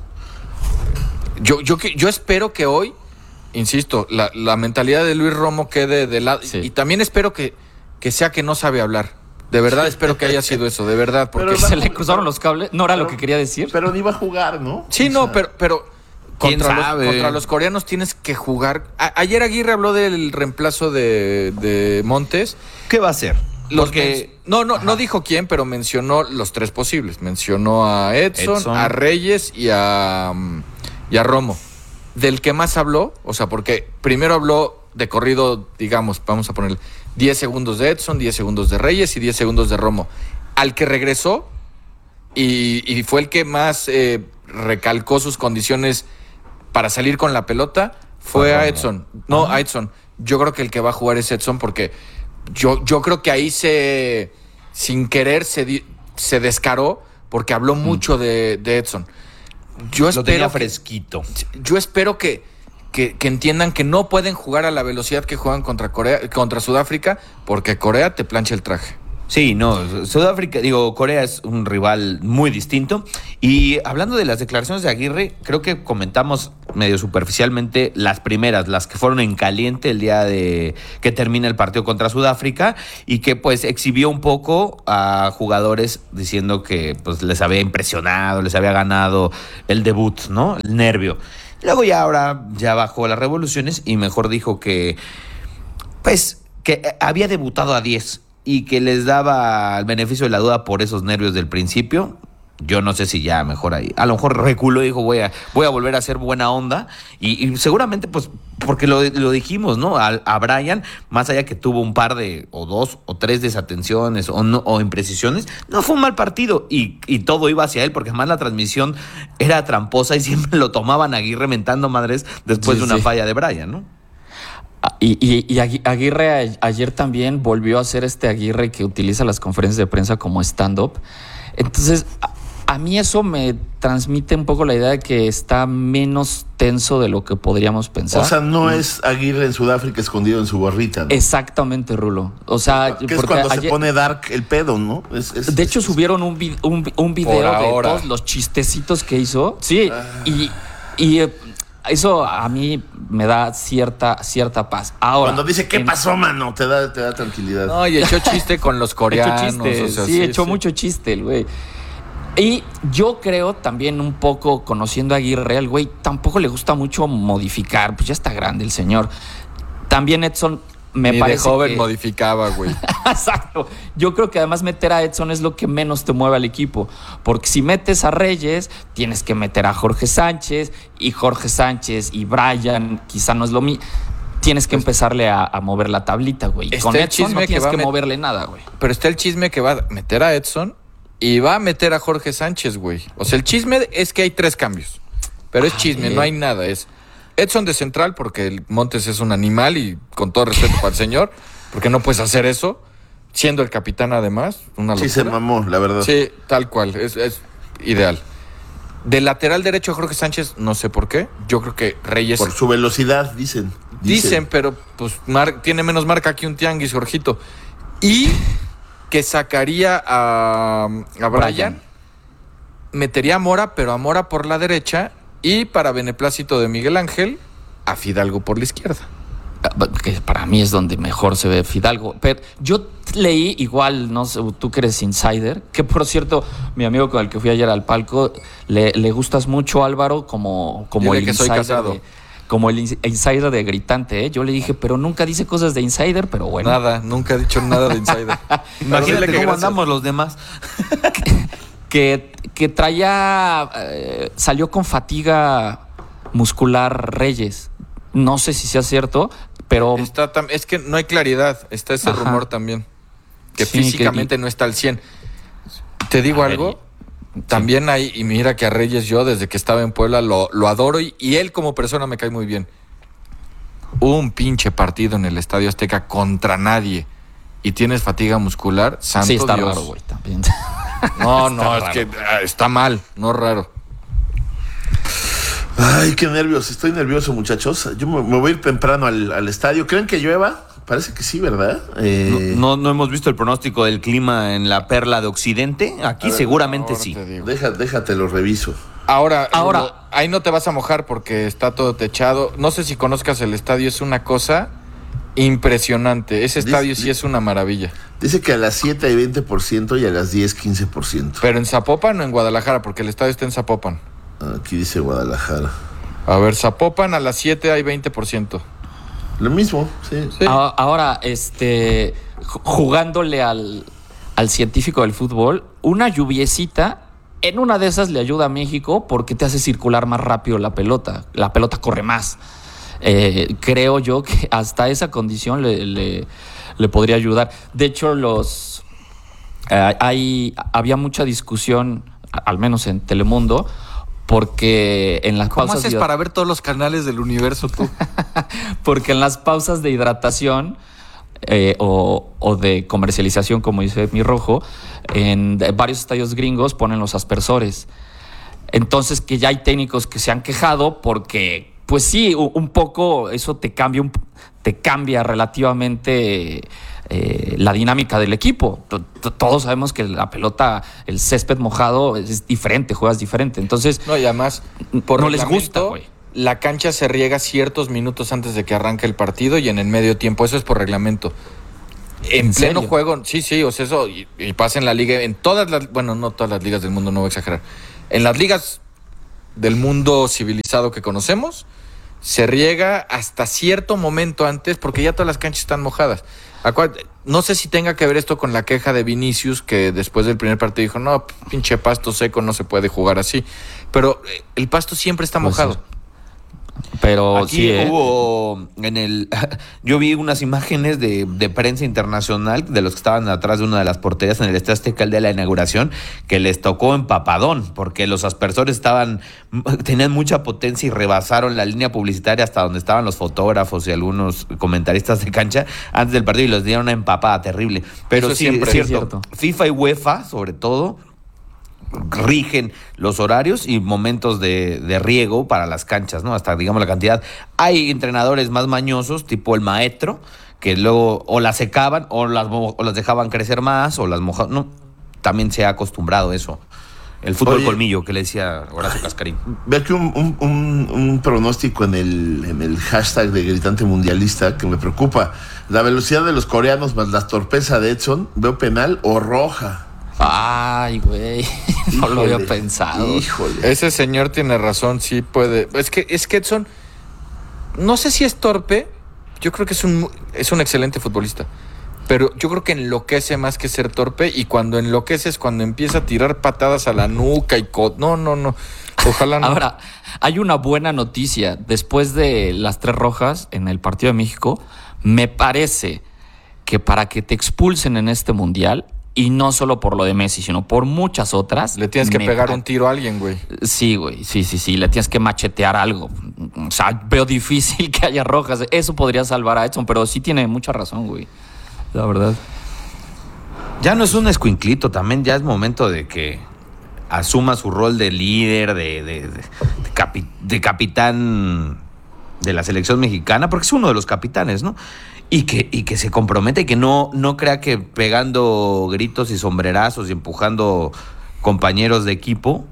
Yo espero que hoy, insisto, la mentalidad de Luis Romo quede de lado. Sí. Y también espero que sea que no sabe hablar. De verdad espero que haya sido eso, de verdad. Porque se le cruzaron los cables. No era lo que quería decir. Pero ni va a jugar, ¿no? Sí, no, pero contra los coreanos tienes que jugar. Ayer Aguirre habló del reemplazo de Montes. ¿Qué va a hacer? No dijo quién, pero mencionó los 3 posibles. Mencionó a Edson, a Reyes y a Romo. Del que más habló, o sea, porque primero habló de corrido, digamos, vamos a ponerle 10 segundos de Edson, 10 segundos de Reyes y 10 segundos de Romo. Al que regresó y fue el que más recalcó sus condiciones para salir con la pelota fue a Edson. No, a Edson. Yo creo que el que va a jugar es Edson, porque yo creo que ahí sin querer se descaró, porque habló mucho de Edson. Lo tenía fresquito. Yo espero que entiendan que no pueden jugar a la velocidad que juegan contra Sudáfrica, porque Corea te plancha el traje. Sí, no, Corea es un rival muy distinto. Y hablando de las declaraciones de Aguirre, creo que comentamos medio superficialmente las primeras, las que fueron en caliente el día de que termina el partido contra Sudáfrica y que pues exhibió un poco a jugadores diciendo que pues les había impresionado, les había ganado el debut, ¿no? El nervio. Luego ahora bajó las revoluciones y mejor dijo que pues que había debutado a 10 y que les daba el beneficio de la duda por esos nervios del principio. Yo no sé si ya mejor ahí. A lo mejor reculó y dijo, voy a volver a hacer buena onda. Y seguramente, pues, porque lo dijimos, ¿no? A Brian, más allá que tuvo un par de, o 2 o 3 desatenciones o imprecisiones, no fue un mal partido. Y todo iba hacia él, porque además la transmisión era tramposa y siempre lo tomaban a Aguirre mentando madres después de una falla de Brian, ¿no? Y Aguirre ayer también volvió a ser este Aguirre que utiliza las conferencias de prensa como stand-up. Entonces, a mí eso me transmite un poco la idea de que está menos tenso de lo que podríamos pensar. O sea, no es Aguirre en Sudáfrica escondido en su gorrita, ¿no? Exactamente, Rulo. O sea, que es cuando se pone dark el pedo, ¿no? De hecho, subieron un video de todos los chistecitos que hizo. Sí, y eso a mí me da cierta paz. Ahora, cuando dice, ¿qué pasó, mano? Te da tranquilidad. No, y echó chiste con los coreanos. Echó mucho chiste el güey. Y yo creo también un poco, conociendo a Aguirre, el güey tampoco le gusta mucho modificar. Pues ya está grande el señor. También Edson me parece de joven modificaba, güey. Exacto. Yo creo que además meter a Edson es lo que menos te mueve al equipo. Porque si metes a Reyes, tienes que meter a Jorge Sánchez. Y Jorge Sánchez y Brian, quizá no es lo mismo. Tienes que empezarle a mover la tablita, güey. Con Edson no tienes que moverle nada, güey. Pero está el chisme que va a meter a Edson y va a meter a Jorge Sánchez, güey. O sea, el chisme es que hay 3 cambios. Pero es chisme, no hay nada. Es Edson de central, porque el Montes es un animal y con todo respeto para el señor, porque no puedes hacer eso, siendo el capitán además. Una locura. Sí, se mamó, la verdad. Sí, tal cual, es ideal. De lateral derecho Jorge Sánchez, no sé por qué. Yo creo que Reyes... Por su velocidad, dicen. Pero pues tiene menos marca que un tianguis, Jorgito. Y que sacaría a Brian, metería a Mora, pero a Mora por la derecha, y para beneplácito de Miguel Ángel, a Fidalgo por la izquierda. Que para mí es donde mejor se ve Fidalgo. Pero yo leí, igual, no sé, tú que eres insider, que por cierto, mi amigo con el que fui ayer al palco, le gustas mucho, Álvaro, como el que soy casado. Como el insider de Gritante, ¿eh? Yo le dije, pero nunca dice cosas de insider, pero bueno. Nada, nunca he dicho nada de insider. Imagínate cómo andamos los demás. que traía, salió con fatiga muscular Reyes. No sé si sea cierto, pero... es que no hay claridad, está ese rumor también, que sí, físicamente no está al 100. Te digo algo, también hay, y mira que a Reyes yo desde que estaba en Puebla lo adoro y él como persona me cae muy bien. Un pinche partido en el Estadio Azteca contra nadie y tienes fatiga muscular, santo sí, está Dios. Raro, güey, también. No, es que está mal, no raro. Ay, qué nervios. Estoy nervioso, muchachos. Yo me voy a ir temprano al estadio. ¿Creen que llueva? Parece que sí, ¿verdad? No hemos visto el pronóstico del clima en la Perla de Occidente. Aquí ver, seguramente sí. Déjate, lo reviso. Ahora, ahí no te vas a mojar porque está todo techado. No sé si conozcas el estadio, es una cosa impresionante. Ese estadio sí es una maravilla. Dice que a las 7 hay 20% y a las 10, 15%. ¿Pero en Zapopan o en Guadalajara? Porque el estadio está en Zapopan. Aquí dice Guadalajara. A ver, Zapopan a las 7 hay 20%. Lo mismo, sí. Ahora, jugándole al científico del fútbol, una lluviecita, en una de esas le ayuda a México porque te hace circular más rápido la pelota. La pelota corre más. Creo yo que hasta esa condición le podría ayudar. De hecho, había mucha discusión, al menos en Telemundo, porque en las pausas... ¿Cómo haces para ver todos los canales del universo tú? Porque en las pausas de hidratación o de comercialización, como dice Mi Rojo, en varios estadios gringos ponen los aspersores. Entonces, que ya hay técnicos que se han quejado porque, pues sí, un poco eso te cambia relativamente la dinámica del equipo. Todos sabemos que la pelota, el césped mojado es diferente, juegas diferente. Entonces, no, y además, no les gusta, güey. La cancha se riega ciertos minutos antes de que arranque el partido y en el medio tiempo. Eso es por reglamento. En pleno juego, sí, o sea, eso, y pasa en la liga, en todas las, bueno, no todas las ligas del mundo, no voy a exagerar. En las ligas del mundo civilizado que conocemos, se riega hasta cierto momento antes, porque ya todas las canchas están mojadas. No sé si tenga que ver esto con la queja de Vinicius, que después del primer partido dijo, no, pinche pasto seco, no se puede jugar así. Pero el pasto siempre está mojado. Sí. Pero aquí sí, hubo yo vi unas imágenes de prensa internacional de los que estaban atrás de una de las porterías en el Estadio Azteca el día de la inauguración, que les tocó empapadón, porque los aspersores tenían mucha potencia y rebasaron la línea publicitaria hasta donde estaban los fotógrafos y algunos comentaristas de cancha antes del partido y les dieron una empapada terrible. Pero eso sí, siempre es cierto. FIFA y UEFA, sobre todo, rigen los horarios y momentos de riego para las canchas, ¿no? Hasta, digamos, la cantidad. Hay entrenadores más mañosos, tipo el maestro, que luego o las secaban o las dejaban crecer más o las mojaban. No, también se ha acostumbrado eso. El fútbol colmillo, que le decía Horacio Cascarín. Ve aquí un pronóstico en el hashtag de Gritante Mundialista que me preocupa. La velocidad de los coreanos más la torpeza de Edson, veo penal o roja. Ay, güey, no lo había pensado. Híjole. Ese señor tiene razón, sí puede. Es que Edson, no sé si es torpe, yo creo que es un excelente futbolista, pero yo creo que enloquece más que ser torpe, y cuando enloquece es cuando empieza a tirar patadas a la nuca y no, ojalá no. Ahora, hay una buena noticia. Después de las 3 rojas en el partido de México, me parece que para que te expulsen en este mundial, y no solo por lo de Messi, sino por muchas otras. Le tienes que pegar un tiro a alguien, güey. Sí, güey, sí. Le tienes que machetear algo. O sea, veo difícil que haya rojas. Eso podría salvar a Edson, pero sí tiene mucha razón, güey. La verdad. Ya no es un escuinclito, también ya es momento de que asuma su rol de líder, de capitán de la selección mexicana, porque es uno de los capitanes, ¿no? Y que se compromete y que no crea que pegando gritos y sombrerazos y empujando compañeros de equipo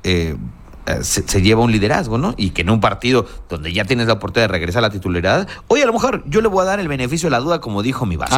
se lleva un liderazgo, ¿no? Y que en un partido donde ya tienes la oportunidad de regresar a la titularidad, oye, a lo mejor yo le voy a dar el beneficio de la duda, como dijo mi Vasco.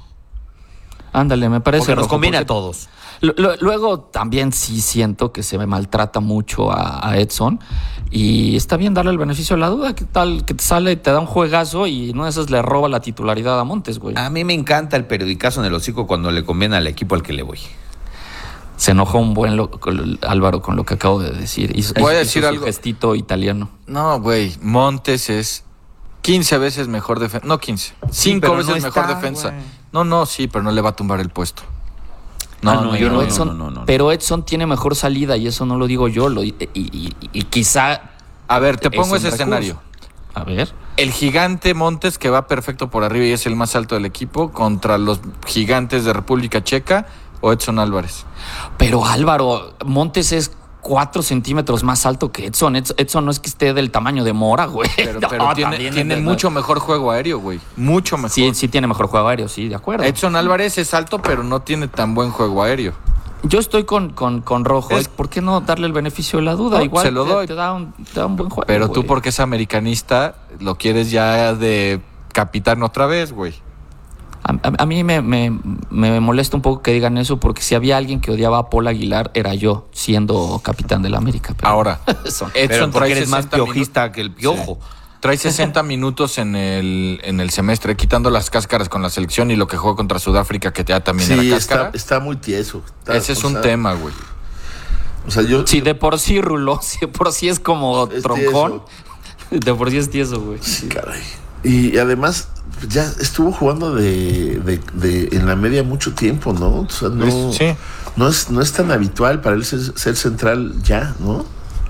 Ándale, me parece. Porque nos conviene a todos. Luego también sí siento que se me maltrata mucho a Edson, y está bien darle el beneficio de la duda. ¿Qué tal que te sale, te da un juegazo y no de esas le roba la titularidad a Montes, güey? A mí me encanta el periodicazo en el hocico cuando le conviene al equipo al que le voy. Se enojó un buen Álvaro con lo que acabo de decir. Voy a decir algo. Gestito italiano. No, güey, Montes es 15 veces mejor defensa. No 15, 5 veces no mejor defensa. Wey. No, sí, pero no le va a tumbar el puesto. No. Pero Edson tiene mejor salida, y eso no lo digo yo. Y quizá. A ver, te pongo ese escenario. A ver. El gigante Montes, que va perfecto por arriba y es el más alto del equipo, contra los gigantes de República Checa, o Edson Álvarez. Pero Álvaro, Montes es 4 centímetros más alto que Edson. Edson no es que esté del tamaño de Mora, güey. Pero tiene mucho mejor juego aéreo, güey. Mucho mejor. Sí tiene mejor juego aéreo, sí, de acuerdo. Edson Álvarez es alto, pero no tiene tan buen juego aéreo. Yo estoy con Rojo. ¿Por qué no darle el beneficio de la duda? No, igual se lo doy. Te da un buen juego. Pero tú, porque es americanista, lo quieres ya de capitán otra vez, güey. A mí me molesta un poco que digan eso, porque si había alguien que odiaba a Paul Aguilar, era yo, siendo capitán de la América. Pero ahora, Edson porque eres más piojista que el Piojo. Sí. Trae 60 minutos en el semestre, quitando las cáscaras con la selección y lo que jugó contra Sudáfrica, que ya también era cáscara. Está muy tieso. Ese es un tema, güey. O sea, sí, de por sí, Rulo, si de por sí es como troncón, de por sí es tieso, güey. Sí, caray. Y además ya estuvo jugando de en la media mucho tiempo, ¿no? O sea, no es tan habitual para él ser central ya, ¿no?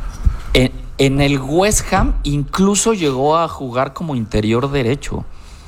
En el West Ham incluso llegó a jugar como interior derecho.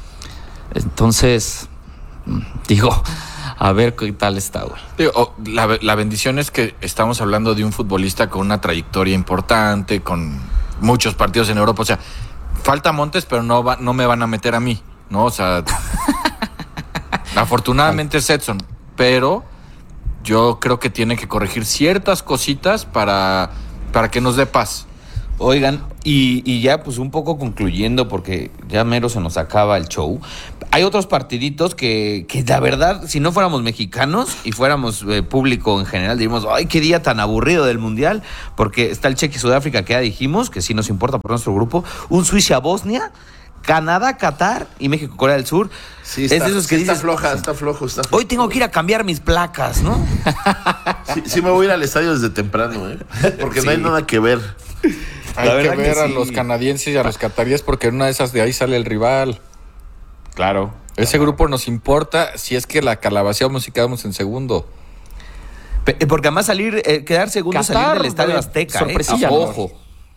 Entonces, digo, a ver qué tal está, güey. La bendición es que estamos hablando de un futbolista con una trayectoria importante, con muchos partidos en Europa. O sea, falta Montes, pero no me van a meter a mí, ¿no? O sea, Afortunadamente es Edson, pero yo creo que tiene que corregir ciertas cositas para que nos dé paz. Oigan, y ya pues un poco concluyendo, porque ya mero se nos acaba el show. Hay otros partiditos que la verdad, si no fuéramos mexicanos y fuéramos público en general, diríamos, ay, qué día tan aburrido del Mundial, porque está el Chequia y Sudáfrica, que ya dijimos, que sí nos importa por nuestro grupo, un Suiza-Bosnia, Canadá, Qatar y México, Corea del Sur. Sí, está, es de esos que dices, está flojo. hoy tengo que ir a cambiar mis placas, ¿no? Sí me voy a ir al estadio desde temprano, porque no hay nada que ver. Hay que ver a los canadienses y a los cataríes, porque en una de esas de ahí sale el rival. Claro. Ese grupo nos importa si es que la calabaceamos y quedamos en segundo. Porque además quedar segundo, Qatar, salir del Estadio Azteca. Sorpresilla. Ojo.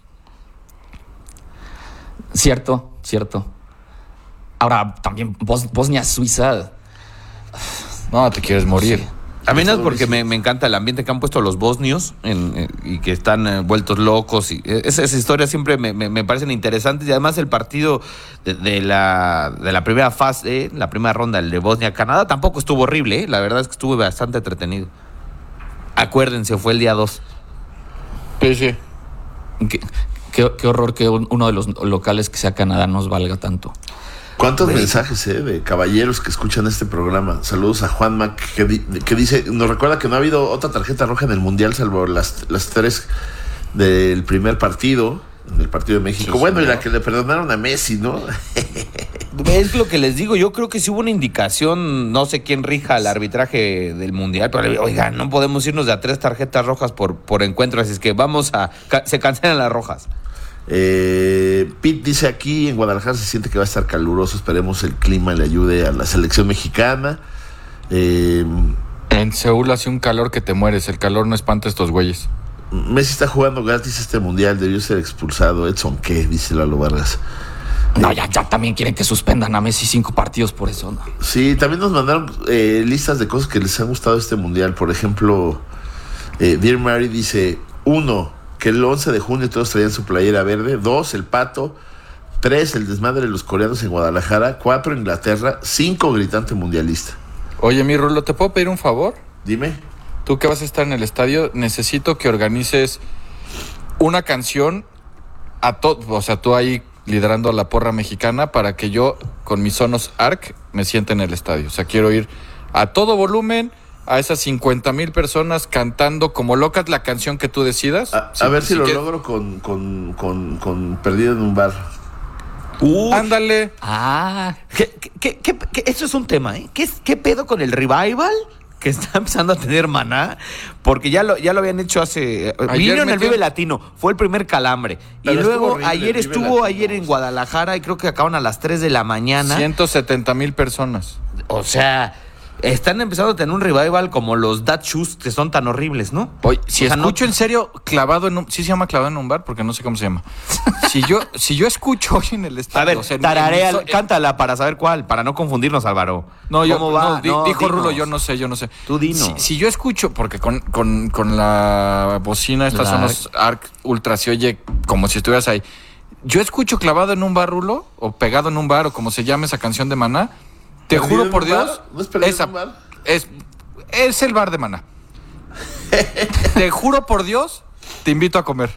Cierto. Ahora, también Bosnia-Suiza. No, te quieres morir. Sí. A mí no es porque me encanta el ambiente que han puesto los bosnios y que están vueltos locos. Y esas historias siempre me parecen interesantes. Y además el partido de la primera fase, la primera ronda, el de Bosnia-Canadá, tampoco estuvo horrible. La verdad es que estuvo bastante entretenido. Acuérdense, fue el día 2. Sí. Qué horror que uno de los locales que sea Canadá nos valga tanto. ¿Cuántos mensajes de caballeros que escuchan este programa? Saludos a Juan Mac, que dice, nos recuerda que no ha habido otra tarjeta roja en el Mundial salvo las 3 del primer partido, en el partido de México. Sí, bueno, y la que le perdonaron a Messi, ¿no? Es lo que les digo, yo creo que sí hubo una indicación, no sé quién rija el arbitraje del Mundial, pero oiga, no podemos irnos de a 3 tarjetas rojas por encuentro, así es que se cancelan las rojas. Pete dice, aquí en Guadalajara se siente que va a estar caluroso, esperemos el clima le ayude a la selección mexicana. En Seúl hace un calor que te mueres, el calor no espanta a estos güeyes. Messi está jugando gratis este Mundial, debió ser expulsado. Edson, ¿qué? Dice Lalo Vargas. No, ya también quieren que suspendan a Messi 5 partidos por eso, ¿no? Sí, también nos mandaron listas de cosas que les han gustado este Mundial. Por ejemplo, Dear Mary dice, 1, que el 11 de junio todos traían su playera verde. 2, el pato. 3, el desmadre de los coreanos en Guadalajara. 4, Inglaterra. 5, gritante mundialista. Oye, mi Rulo, ¿te puedo pedir un favor? Dime. Tú que vas a estar en el estadio, necesito que organices una canción o sea, tú ahí liderando a la porra mexicana, para que yo con mis Sonos Arc me siente en el estadio. O sea, quiero ir a todo volumen a esas 50,000 personas cantando como locas la canción que tú decidas. A ver si lo logro con Perdido en un bar. Ándale. Eso es un tema, ¿eh? ¿Qué pedo con el revival que está empezando a tener Maná? Porque ya lo habían hecho hace... Vinieron el Vive Latino, fue el primer calambre. Pero y luego ayer en Guadalajara, y creo que acaban a las 3 de la mañana. 170,000 personas. O sea, están empezando a tener un revival como los Dad Shoes, que son tan horribles, ¿no? Oye, si escucho en serio clavado en un... ¿Sí se llama clavado en un bar? Porque no sé cómo se llama. Si yo escucho hoy en el estadio... A ver, o sea, cántala para saber cuál, para no confundirnos, Álvaro. ¿Cómo va? Dijo Rulo, yo no sé. Tú dinos. Si yo escucho, porque con la bocina estas Sonos Arc Ultra se oye como si estuvieras ahí. Yo escucho clavado en un bar, Rulo, o pegado en un bar, o como se llama esa canción de Maná. Te juro por Dios, ¿no es Perdido en un bar? Es el bar de Maná. Te juro por Dios, te invito a comer.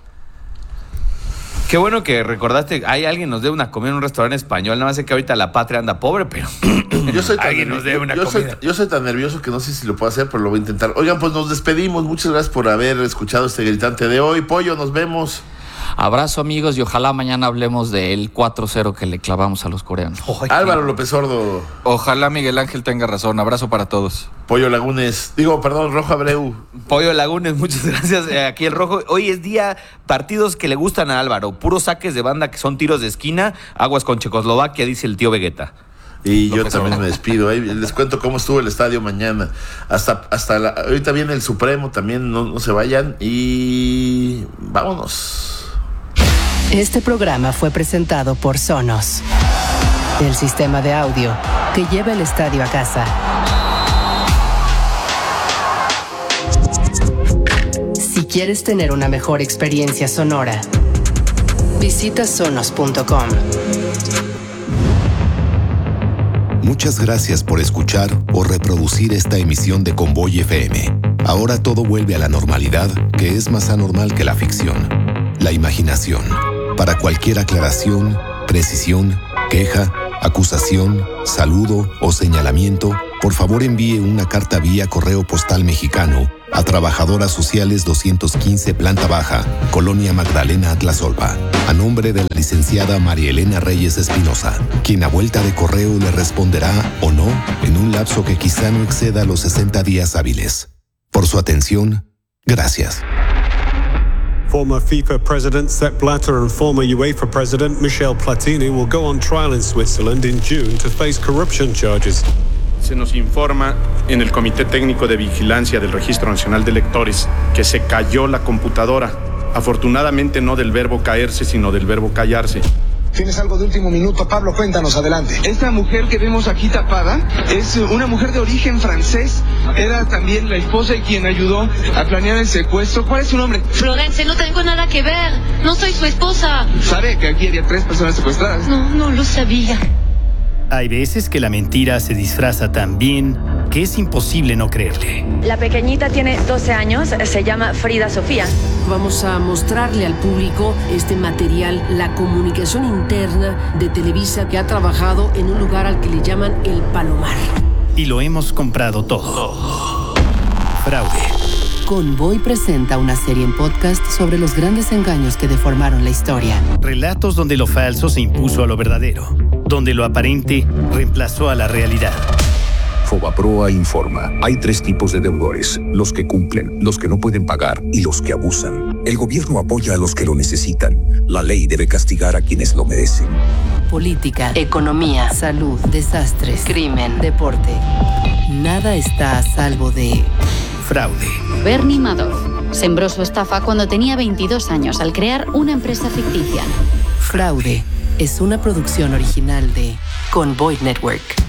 Qué bueno que recordaste, hay alguien nos debe una comida en un restaurante español, nada más sé que ahorita la patria anda pobre, pero alguien nos debe una comida. Yo soy tan nervioso que no sé si lo puedo hacer, pero lo voy a intentar. Oigan, pues nos despedimos, muchas gracias por haber escuchado este gritante de hoy. Pollo, nos vemos. Abrazo, amigos, y ojalá mañana hablemos del 4-0 que le clavamos a los coreanos. Álvaro López Sordo. Ojalá Miguel Ángel tenga razón. Abrazo para todos. Pollo Lagunes. Rojo Abreu. Pollo Lagunes, muchas gracias. Aquí el Rojo. Hoy es día partidos que le gustan a Álvaro. Puros saques de banda que son tiros de esquina. Aguas con Checoslovaquia, dice el tío Vegeta. Y yo también me despido. Ahí les cuento cómo estuvo el estadio mañana. Ahorita viene el Supremo, también no se vayan. Y vámonos. Este programa fue presentado por Sonos, el sistema de audio que lleva el estadio a casa. Si quieres tener una mejor experiencia sonora, visita sonos.com. Muchas gracias por escuchar o reproducir esta emisión de Convoy FM. Ahora todo vuelve a la normalidad, que es más anormal que la ficción. La imaginación. Para cualquier aclaración, precisión, queja, acusación, saludo o señalamiento, por favor envíe una carta vía correo postal mexicano a Trabajadoras Sociales 215 Planta Baja, Colonia Magdalena Atlasolpa, a nombre de la licenciada María Elena Reyes Espinosa, quien a vuelta de correo le responderá o no en un lapso que quizá no exceda los 60 días hábiles. Por su atención, gracias. Former FIFA President Sepp Blatter and former UEFA President Michel Platini will go on trial in Switzerland in June to face corruption charges. Se nos informa en el Comité Técnico de Vigilancia del Registro Nacional de Electores que se cayó la computadora. Afortunadamente no del verbo caerse, sino del verbo callarse. ¿Tienes algo de último minuto, Pablo? Cuéntanos, adelante. Esta mujer que vemos aquí tapada es una mujer de origen francés. Era también la esposa de quien ayudó a planear el secuestro. ¿Cuál es su nombre? Florence, no tengo nada que ver. No soy su esposa. ¿Sabe que aquí había 3 personas secuestradas? No lo sabía. Hay veces que la mentira se disfraza tan bien que es imposible no creerle. La pequeñita tiene 12 años, se llama Frida Sofía. Vamos a mostrarle al público este material, la comunicación interna de Televisa, que ha trabajado en un lugar al que le llaman El Palomar. Y lo hemos comprado todo. Fraude. Convoy presenta una serie en podcast sobre los grandes engaños que deformaron la historia. Relatos donde lo falso se impuso a lo verdadero, donde lo aparente reemplazó a la realidad. Fobaproa informa. Hay 3 tipos de deudores: los que cumplen, los que no pueden pagar y los que abusan. El gobierno apoya a los que lo necesitan. La ley debe castigar a quienes lo merecen. Política, economía, salud, desastres, crimen, deporte. Nada está a salvo de... fraude. Bernie Madoff sembró su estafa cuando tenía 22 años al crear una empresa ficticia. Fraude es una producción original de Convoy Network.